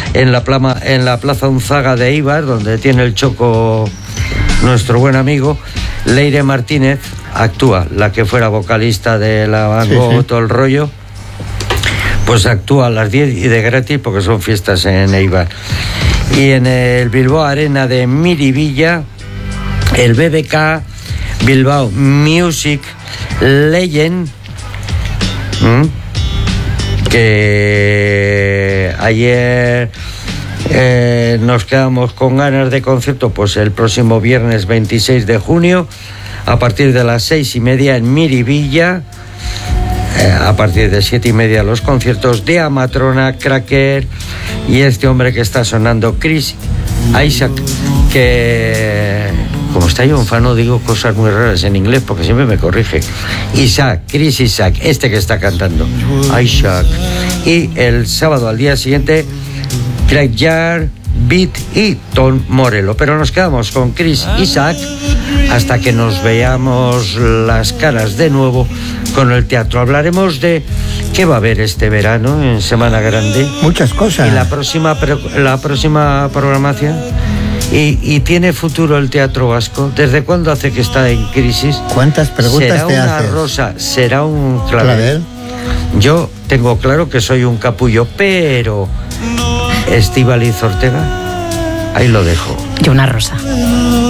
en la Plaza Unzaga de Eibar, donde tiene el choco nuestro buen amigo. Leire Martínez actúa, la que fuera vocalista de la Van Gogh, todo el rollo, pues actúa a las 10 y de gratis porque son fiestas en Eibar. Y en el Bilbao Arena de Miribilla, el BBK Bilbao Music Legend, que ayer nos quedamos con ganas de concierto, pues el próximo viernes 26 de junio a partir de las 6:30 en Miribilla, a partir de 7:30 los conciertos de Amatrona, Cracker y este hombre que está sonando, Chris Isaak, que como está yo un fano digo cosas muy raras en inglés porque siempre me corrige. Chris Isaak, este que está cantando, Isaac. Y el sábado al día siguiente, Craig Jarre, Beat y Tom Morello. Pero nos quedamos con Chris Isaak hasta que nos veamos las caras de nuevo con el teatro. Hablaremos de qué va a haber este verano en Semana Grande. Muchas cosas. Y la próxima programación. ¿Y tiene futuro el teatro vasco? ¿Desde cuándo hace que está en crisis? ¿Cuántas preguntas te haces? ¿Será una rosa? ¿Será un clavel? Yo tengo claro que soy un capullo, pero Estíbaliz Ortega, ahí lo dejo. Yo una rosa.